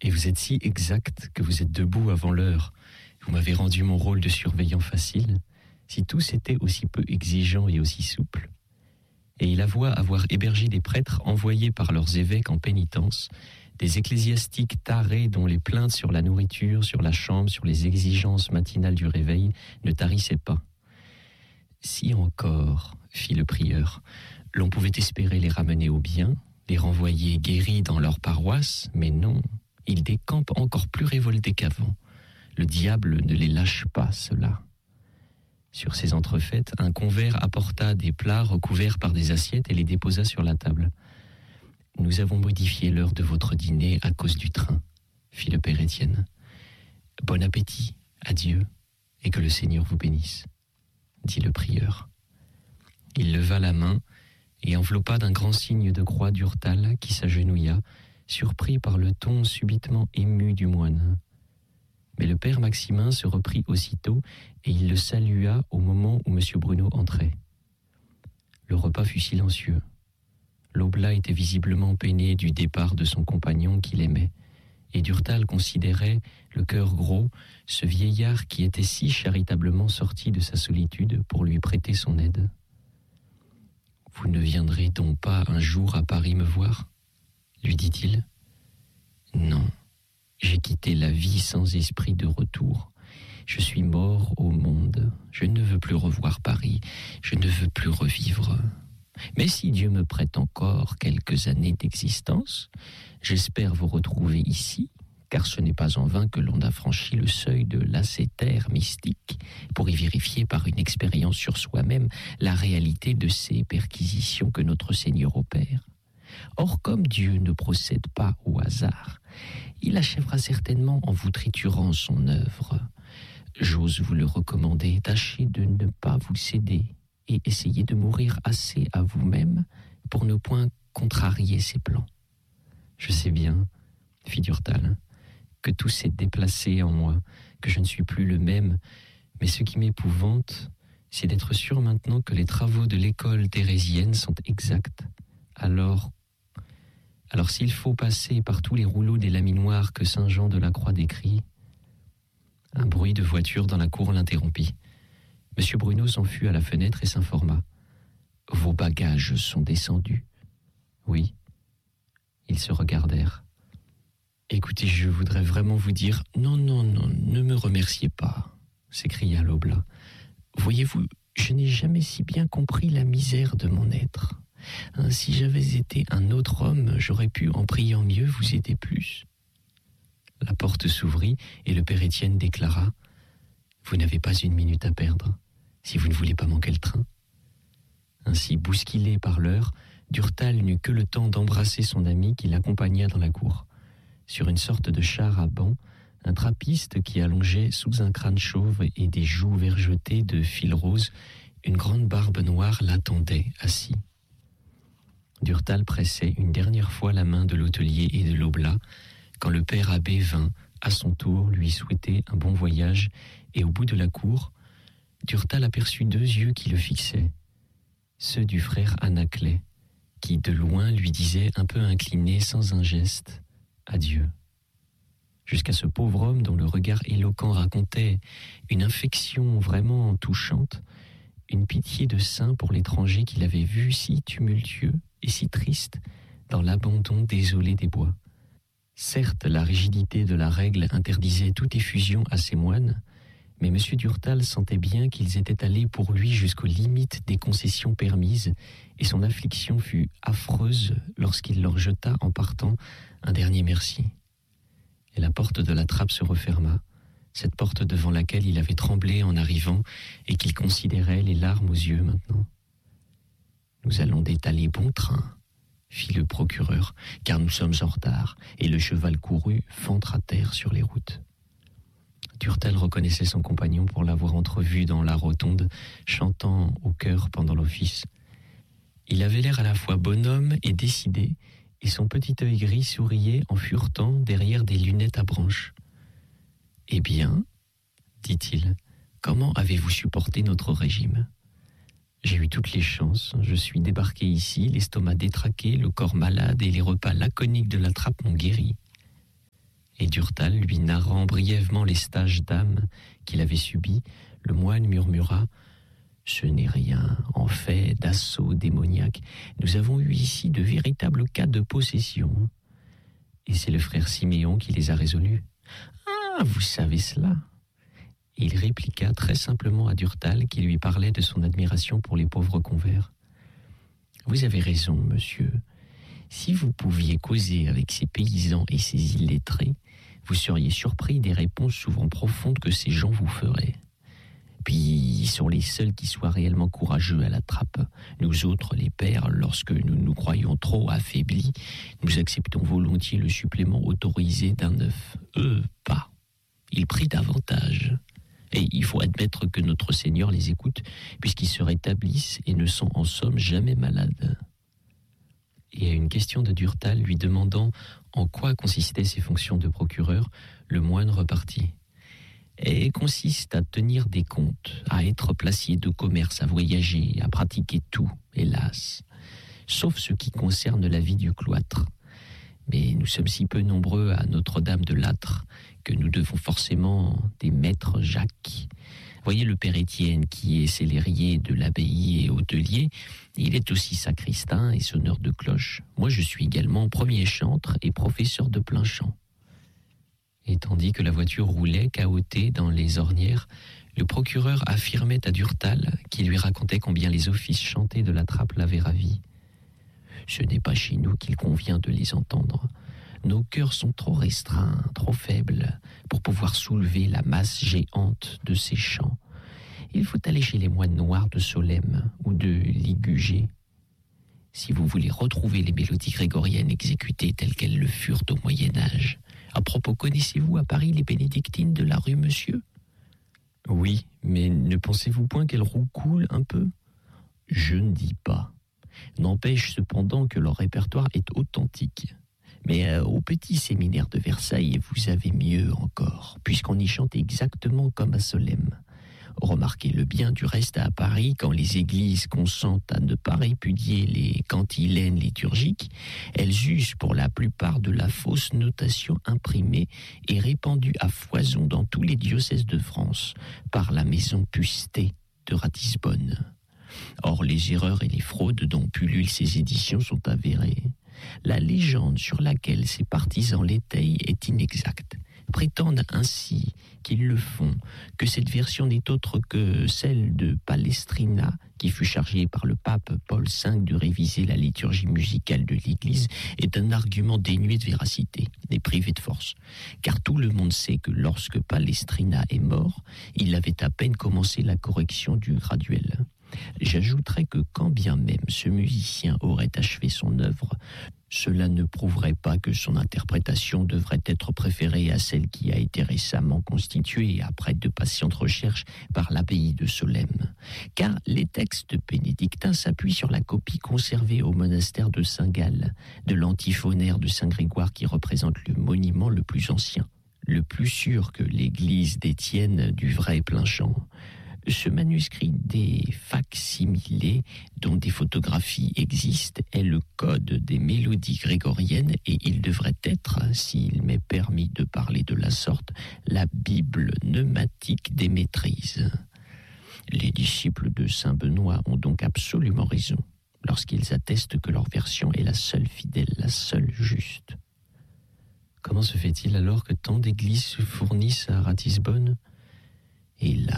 Et vous êtes si exact que vous êtes debout avant l'heure. Vous m'avez rendu mon rôle de surveillant facile. Si tous étaient aussi peu exigeants et aussi souples. Et il avoua avoir hébergé des prêtres envoyés par leurs évêques en pénitence, des ecclésiastiques tarés dont les plaintes sur la nourriture, sur la chambre, sur les exigences matinales du réveil ne tarissaient pas. Si encore, fit le prieur, l'on pouvait espérer les ramener au bien, les renvoyer guéris dans leur paroisse, mais non, ils décampent encore plus révoltés qu'avant. Le diable ne les lâche pas, ceux-là. Sur ces entrefaites, un convers apporta des plats recouverts par des assiettes et les déposa sur la table. « Nous avons modifié l'heure de votre dîner à cause du train, » fit le père Étienne. « Bon appétit, adieu, et que le Seigneur vous bénisse, » dit le prieur. Il leva la main et enveloppa d'un grand signe de croix Durtal qui s'agenouilla, surpris par le ton subitement ému du moine. Mais le père Maximin se reprit aussitôt et il le salua au moment où M. Bruno entrait. Le repas fut silencieux. L'oblat était visiblement peiné du départ de son compagnon qu'il aimait, et Durtal considérait, le cœur gros, ce vieillard qui était si charitablement sorti de sa solitude pour lui prêter son aide. « Vous ne viendrez donc pas un jour à Paris me voir ?» lui dit-il. « Non, j'ai quitté la vie sans esprit de retour. Je suis mort au monde. Je ne veux plus revoir Paris. Je ne veux plus revivre. Mais si Dieu me prête encore quelques années d'existence, j'espère vous retrouver ici, car ce n'est pas en vain que l'on a franchi le seuil de l'ascétère mystique pour y vérifier par une expérience sur soi-même la réalité de ces perquisitions que notre Seigneur opère. Or, comme Dieu ne procède pas au hasard, il achèvera certainement en vous triturant son œuvre. J'ose vous le recommander, tâchez de ne pas vous céder et essayez de mourir assez à vous-même pour ne point contrarier ses plans. Je sais bien, fit Durtal, que tout s'est déplacé en moi, que je ne suis plus le même, mais ce qui m'épouvante, c'est d'être sûr maintenant que les travaux de l'école thérésienne sont exacts. Alors s'il faut passer par tous les rouleaux des laminoirs que saint Jean de la Croix décrit... » Un bruit de voiture dans la cour l'interrompit. M. Bruno s'en fut à la fenêtre et s'informa. « Vos bagages sont descendus ?»« Oui. » Ils se regardèrent. « Écoutez, je voudrais vraiment vous dire... »« Non, ne me remerciez pas, » s'écria l'oblat. « Voyez-vous, je n'ai jamais si bien compris la misère de mon être. Si j'avais été un autre homme, j'aurais pu, en priant mieux, vous aider plus. » La porte s'ouvrit et le père Étienne déclara « Vous n'avez pas une minute à perdre, si vous ne voulez pas manquer le train. » Ainsi bousculé par l'heure, Durtal n'eut que le temps d'embrasser son ami qui l'accompagna dans la cour. Sur une sorte de char à banc, un trappiste qui allongeait sous un crâne chauve et des joues vergetées de fil rose, une grande barbe noire l'attendait assis. Durtal pressait une dernière fois la main de l'hôtelier et de l'oblat, quand le père abbé vint, à son tour, lui souhaiter un bon voyage, et au bout de la cour, Durtal aperçut deux yeux qui le fixaient, ceux du frère Anaclet, qui de loin lui disait un peu incliné, sans un geste, « Adieu ». Jusqu'à ce pauvre homme dont le regard éloquent racontait une infection vraiment touchante, une pitié de saint pour l'étranger qu'il avait vu si tumultueux et si triste dans l'abandon désolé des bois. Certes, la rigidité de la règle interdisait toute effusion à ses moines, mais M. Durtal sentait bien qu'ils étaient allés pour lui jusqu'aux limites des concessions permises, et son affliction fut affreuse lorsqu'il leur jeta en partant un dernier merci. Et la porte de la trappe se referma, cette porte devant laquelle il avait tremblé en arrivant et qu'il considérait les larmes aux yeux maintenant. « Nous allons détaler bon train », fit le procureur, car nous sommes en retard, et le cheval couru fend à terre sur les routes. Durtal reconnaissait son compagnon pour l'avoir entrevu dans la rotonde, chantant au chœur pendant l'office. Il avait l'air à la fois bonhomme et décidé, et son petit œil gris souriait en furetant derrière des lunettes à branches. « Eh bien, dit-il, comment avez-vous supporté notre régime ? J'ai eu toutes les chances, je suis débarqué ici, l'estomac détraqué, le corps malade et les repas laconiques de la trappe m'ont guéri. Durtal, lui narrant brièvement les stages d'âme qu'il avait subis, le moine murmura « Ce n'est rien, en fait, d'assaut démoniaque. Nous avons eu ici de véritables cas de possession. » Et c'est le frère Siméon qui les a résolus. « Ah, vous savez cela ?» Il répliqua très simplement à Durtal, qui lui parlait de son admiration pour les pauvres convers. « Vous avez raison, monsieur. Si vous pouviez causer avec ces paysans et ces illettrés, vous seriez surpris des réponses souvent profondes que ces gens vous feraient. Puis ils sont les seuls qui soient réellement courageux à la trappe. Nous autres, les pères, lorsque nous nous croyons trop affaiblis, nous acceptons volontiers le supplément autorisé d'un œuf. Eux, pas. Ils prient davantage. Et il faut admettre que notre Seigneur les écoute, puisqu'ils se rétablissent et ne sont en somme jamais malades. » Et à une question de Durtal lui demandant en quoi consistaient ses fonctions de procureur, le moine repartit. « Elle consiste à tenir des comptes, à être placier de commerce, à voyager, à pratiquer tout, hélas, sauf ce qui concerne la vie du cloître. Mais nous sommes si peu nombreux à Notre-Dame de Lattre que nous devons forcément des maîtres Jacques. Voyez le père Étienne qui est cellérier de l'abbaye et hôtelier, il est aussi sacristain et sonneur de cloche. Moi je suis également premier chantre et professeur de plein chant. » Et tandis que la voiture roulait cahotée dans les ornières, le procureur affirmait à Durtal, qui lui racontait combien les offices chantés de la trappe l'avaient ravi. « Ce n'est pas chez nous qu'il convient de les entendre. Nos cœurs sont trop restreints, trop faibles, pour pouvoir soulever la masse géante de ces chants. Il faut aller chez les moines noirs de Solesmes ou de Ligugé. Si vous voulez retrouver les mélodies grégoriennes exécutées telles qu'elles le furent au Moyen-Âge. À propos, connaissez-vous à Paris les bénédictines de la rue Monsieur ? » ?»« Oui, mais ne pensez-vous point qu'elles roucoulent un peu ? » ?»« Je ne dis pas. N'empêche cependant que leur répertoire est authentique. Mais au petit séminaire de Versailles, vous avez mieux encore, puisqu'on y chante exactement comme à Solesmes. Remarquez-le bien du reste à Paris, quand les églises consentent à ne pas répudier les cantilènes liturgiques, elles usent pour la plupart de la fausse notation imprimée et répandue à foison dans tous les diocèses de France par la maison Pustet de Ratisbonne. Or, les erreurs et les fraudes dont pullulent ces éditions sont avérées. La légende sur laquelle ces partisans l'étayent est inexacte. Prétendent ainsi qu'ils le font, que cette version n'est autre que celle de Palestrina, qui fut chargé par le pape Paul V de réviser la liturgie musicale de l'Église, est un argument dénué de véracité et privé de force. Car tout le monde sait que lorsque Palestrina est mort, il avait à peine commencé la correction du graduel. J'ajouterai que quand bien même ce musicien aurait achevé son œuvre, cela ne prouverait pas que son interprétation devrait être préférée à celle qui a été récemment constituée après de patientes recherches par l'abbaye de Solesmes. Car les textes bénédictins s'appuient sur la copie conservée au monastère de Saint-Gall de l'antiphonaire de Saint-Grégoire qui représente le monument le plus ancien, le plus sûr que l'église d'Étienne du vrai Plainchant. Ce manuscrit des facsimilés, dont des photographies existent, est le code des mélodies grégoriennes et il devrait être, s'il m'est permis de parler de la sorte, la Bible pneumatique des maîtrises. Les disciples de saint Benoît ont donc absolument raison lorsqu'ils attestent que leur version est la seule fidèle, la seule juste. Comment se fait-il alors que tant d'églises se fournissent à Ratisbonne ? Hélas !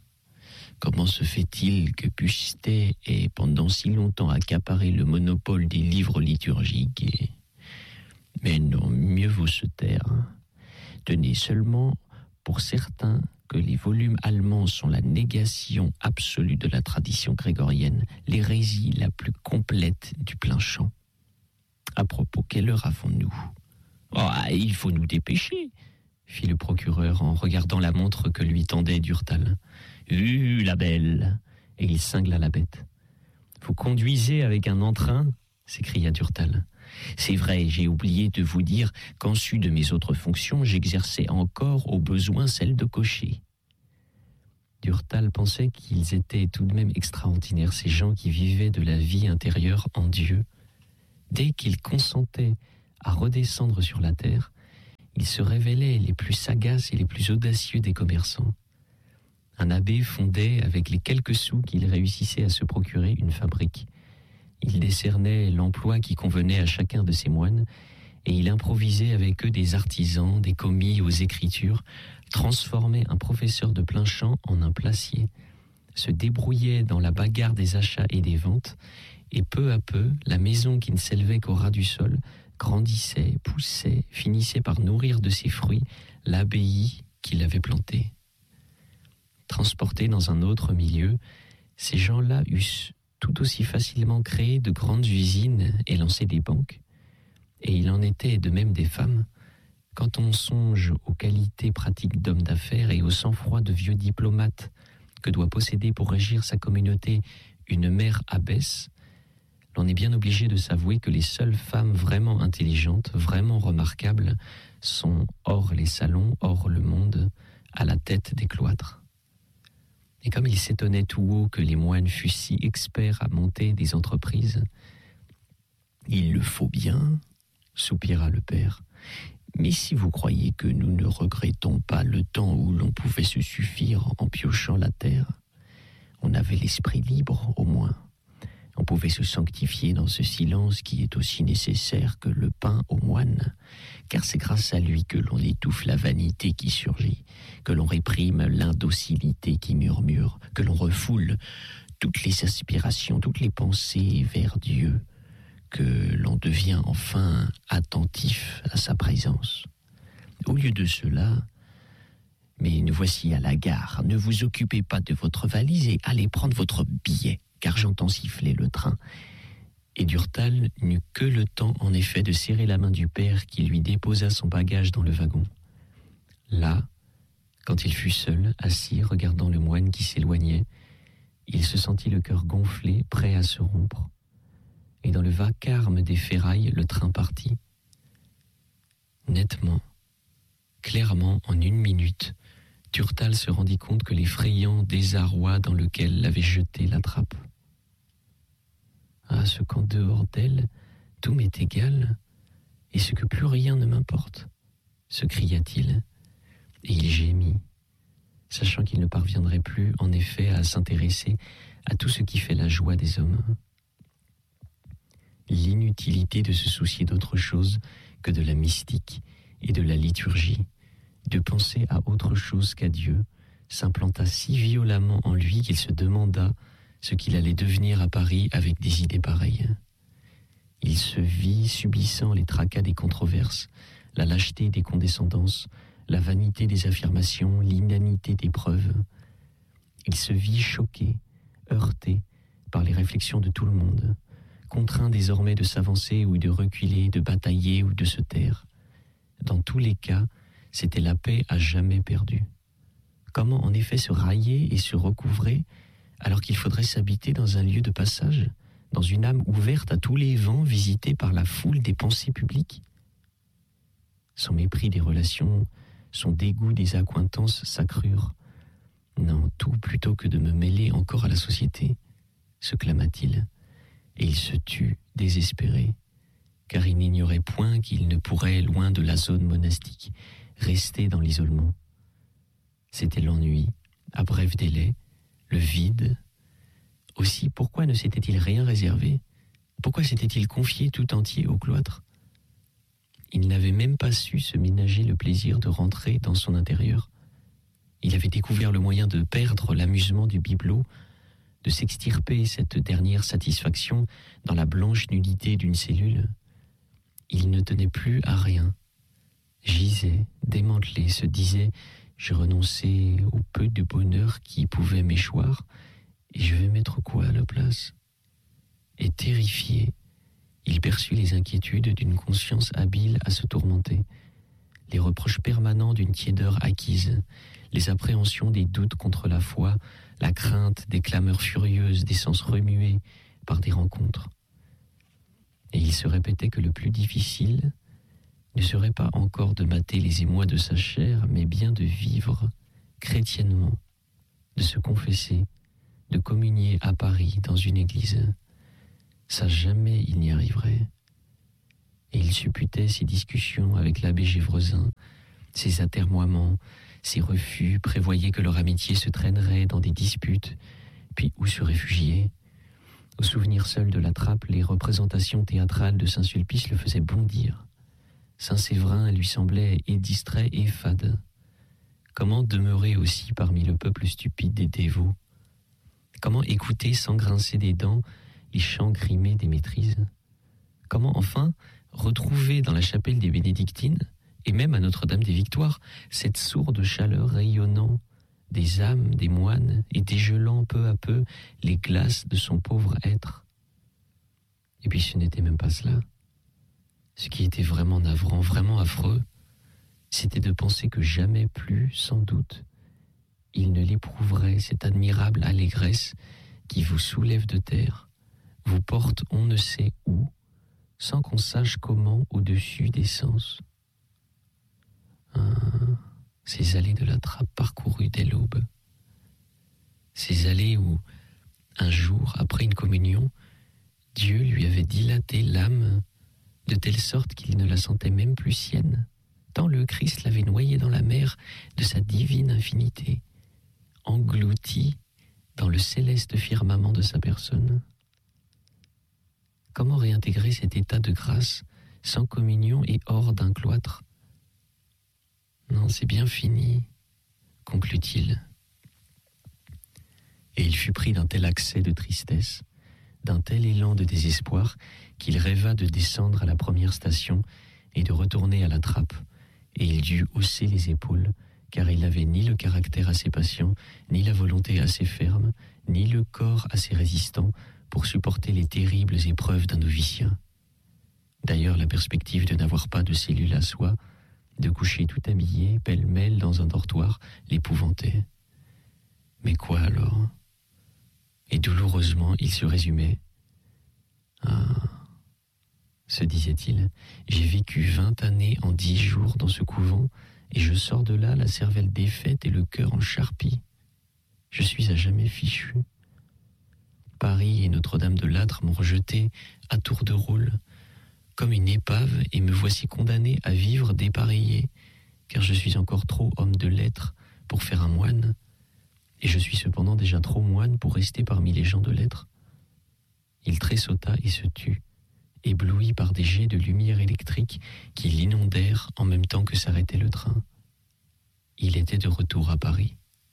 Comment se fait-il que Pustet ait pendant si longtemps accaparé le monopole des livres liturgiques Mais non, mieux vaut se taire. Tenez seulement pour certain que les volumes allemands sont la négation absolue de la tradition grégorienne, l'hérésie la plus complète du Plainchant. À propos, quelle heure avons-nous ? Il faut nous dépêcher, fit le procureur en regardant la montre que lui tendait Durtal. La belle !» Et il cingla la bête. « Vous conduisez avec un entrain ?» s'écria Durtal. « C'est vrai, j'ai oublié de vous dire qu'en sus de mes autres fonctions, j'exerçais encore au besoin celle de cocher. » Durtal pensait qu'ils étaient tout de même extraordinaires, ces gens qui vivaient de la vie intérieure en Dieu. Dès qu'ils consentaient à redescendre sur la terre, ils se révélaient les plus sagaces et les plus audacieux des commerçants. Un abbé fondait, avec les quelques sous qu'il réussissait à se procurer, une fabrique. Il décernait l'emploi qui convenait à chacun de ses moines et il improvisait avec eux des artisans, des commis aux écritures, transformait un professeur de plein champ en un placier, se débrouillait dans la bagarre des achats et des ventes, et peu à peu, la maison qui ne s'élevait qu'au ras du sol grandissait, poussait, finissait par nourrir de ses fruits l'abbaye qu'il avait plantée. Transportés dans un autre milieu, ces gens-là eussent tout aussi facilement créé de grandes usines et lancé des banques. Et il en était de même des femmes. Quand on songe aux qualités pratiques d'hommes d'affaires et au sang-froid de vieux diplomates que doit posséder pour régir sa communauté une mère abbesse, l'on est bien obligé de s'avouer que les seules femmes vraiment intelligentes, vraiment remarquables, sont hors les salons, hors le monde, à la tête des cloîtres. Et comme il s'étonnait tout haut que les moines fussent si experts à monter des entreprises, « Il le faut bien, soupira le père. Mais si vous croyez que nous ne regrettons pas le temps où l'on pouvait se suffire en piochant la terre, on avait l'esprit libre au moins. On pouvait se sanctifier dans ce silence qui est aussi nécessaire que le pain aux moines, car c'est grâce à lui que l'on étouffe la vanité qui surgit, que l'on réprime l'indocilité qui murmure, que l'on refoule toutes les aspirations, toutes les pensées vers Dieu, que l'on devient enfin attentif à sa présence. Au lieu de cela, mais nous voici à la gare, ne vous occupez pas de votre valise et allez prendre votre billet, car j'entends siffler le train. Et Durtal n'eut que le temps, en effet, de serrer la main du père qui lui déposa son bagage dans le wagon. Là, quand il fut seul, assis, regardant le moine qui s'éloignait, il se sentit le cœur gonflé, prêt à se rompre. Et dans le vacarme des ferrailles, le train partit. Nettement, clairement, en 1 minute, Durtal se rendit compte que l'effrayant désarroi dans lequel l'avait jeté la trappe. Ah, ce qu'en dehors d'elle, tout m'est égal, et ce que plus rien ne m'importe, se cria-t-il, et il gémit, sachant qu'il ne parviendrait plus, en effet, à s'intéresser à tout ce qui fait la joie des hommes. L'inutilité de se soucier d'autre chose que de la mystique et de la liturgie, de penser à autre chose qu'à Dieu, s'implanta si violemment en lui qu'il se demanda ce qu'il allait devenir à Paris avec des idées pareilles. Il se vit subissant les tracas des controverses, la lâcheté des condescendances, la vanité des affirmations, l'inanité des preuves. Il se vit choqué, heurté par les réflexions de tout le monde, contraint désormais de s'avancer ou de reculer, de batailler ou de se taire. Dans tous les cas, c'était la paix à jamais perdue. Comment en effet se railler et se recouvrer alors qu'il faudrait s'habiter dans un lieu de passage, dans une âme ouverte à tous les vents, visitée par la foule des pensées publiques? Son mépris des relations, son dégoût des accointances s'accrurent. Non, tout plutôt que de me mêler encore à la société, se clama-t-il, et il se tut désespéré, car il n'ignorait point qu'il ne pourrait, loin de la zone monastique, rester dans l'isolement. C'était l'ennui, à bref délai, le vide. Aussi, pourquoi ne s'était-il rien réservé? Pourquoi s'était-il confié tout entier au cloître? Il n'avait même pas su se ménager le plaisir de rentrer dans son intérieur. Il avait découvert le moyen de perdre l'amusement du bibelot, de s'extirper cette dernière satisfaction dans la blanche nudité d'une cellule. Il ne tenait plus à rien. Gisait, démantelé, se disait « Je renonçais au peu de bonheur qui pouvait m'échoir, et je vais mettre quoi à la place ?» Et terrifié, il perçut les inquiétudes d'une conscience habile à se tourmenter, les reproches permanents d'une tiédeur acquise, les appréhensions des doutes contre la foi, la crainte des clameurs furieuses des sens remués par des rencontres. Et il se répétait que le plus difficile ne serait pas encore de mater les émois de sa chair, mais bien de vivre chrétiennement, de se confesser, de communier à Paris dans une église. Ça, jamais il n'y arriverait. Et il supputait ses discussions avec l'abbé Gévresin, ses atermoiements, ses refus, prévoyait que leur amitié se traînerait dans des disputes, puis où se réfugier. Au souvenir seul de la trappe, les représentations théâtrales de Saint-Sulpice le faisaient bondir. Saint-Séverin lui semblait et distrait et fade. Comment demeurer aussi parmi le peuple stupide des dévots? Comment écouter sans grincer des dents les chants grimés des maîtrises? Comment enfin retrouver dans la chapelle des Bénédictines, et même à Notre-Dame des Victoires, cette sourde chaleur rayonnant des âmes des moines et dégelant peu à peu les glaces de son pauvre être? Et puis ce n'était même pas cela. Ce qui était vraiment navrant, vraiment affreux, c'était de penser que jamais plus, sans doute, il ne l'éprouverait, cette admirable allégresse qui vous soulève de terre, vous porte on ne sait où, sans qu'on sache comment au-dessus des sens. Ces allées de la trappe parcourues dès l'aube, ces allées où, un jour, après une communion, Dieu lui avait dilaté l'âme de telle sorte qu'il ne la sentait même plus sienne, tant le Christ l'avait noyé dans la mer de sa divine infinité, englouti dans le céleste firmament de sa personne. Comment réintégrer cet état de grâce sans communion et hors d'un cloître? Non, c'est bien fini, conclut-il. Et il fut pris d'un tel accès de tristesse, d'un tel élan de désespoir, qu'il rêva de descendre à la première station et de retourner à la trappe, et il dut hausser les épaules, car il n'avait ni le caractère assez patient, ni la volonté assez ferme, ni le corps assez résistant pour supporter les terribles épreuves d'un novicien. D'ailleurs, la perspective de n'avoir pas de cellule à soi, de coucher tout habillé, pêle-mêle dans un dortoir, l'épouvantait. Mais quoi alors? Et douloureusement, il se résumait. Se disait-il, j'ai vécu 20 années en 10 jours dans ce couvent, et je sors de là la cervelle défaite et le cœur en charpie. Je suis à jamais fichu. Paris et Notre-Dame de Lattre m'ont rejeté à tour de rôle, comme une épave, et me voici condamné à vivre dépareillé, car je suis encore trop homme de lettres pour faire un moine, et je suis cependant déjà trop moine pour rester parmi les gens de lettres. Il tressauta et se tut, ébloui par des jets de lumière électrique qui l'inondèrent en même temps que s'arrêtait le train. Il était de retour à Paris.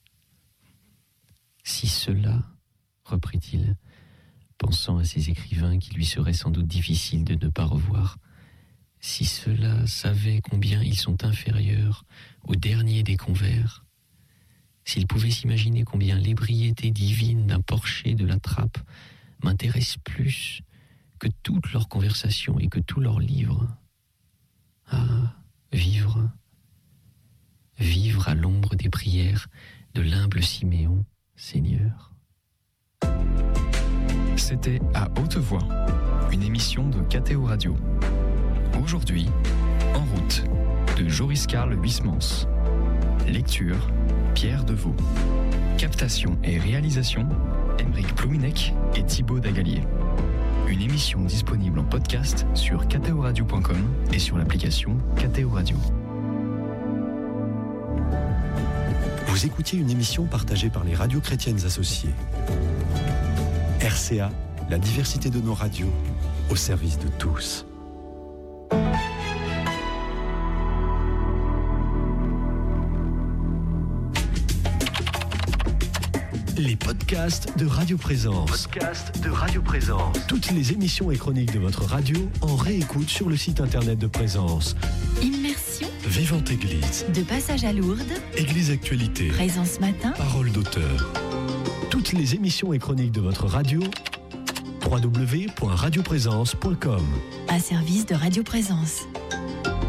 Si cela, reprit-il, pensant à ces écrivains qui lui serait sans doute difficile de ne pas revoir, si ceux-là savaient combien ils sont inférieurs aux derniers des convers, s'ils pouvaient s'imaginer combien l'ébriété divine d'un porcher de la trappe m'intéresse plus que toute leur conversation et que tous leurs livres. Vivre à l'ombre des prières de l'humble Siméon, Seigneur. C'était À Haute Voix, une émission de KTO Radio. Aujourd'hui, En route, de Joris Karl Huysmans. Lecture, Pierre Deveau. Captation et réalisation, Aymeric Plouminec et Thibaut Dagalier. Une émission disponible en podcast sur ktoradio.com et sur l'application KTO Radio. Vous écoutiez une émission partagée par les radios chrétiennes associées. RCA, la diversité de nos radios, au service de tous. Les podcasts de Radio Présence. Toutes les émissions et chroniques de votre radio en réécoute sur le site internet de Présence. Immersion. Vivante Église. De passage à Lourdes. Église Actualité. Présence matin. Parole d'auteur. Toutes les émissions et chroniques de votre radio. www.radioprésence.com. Un service de Radio Présence.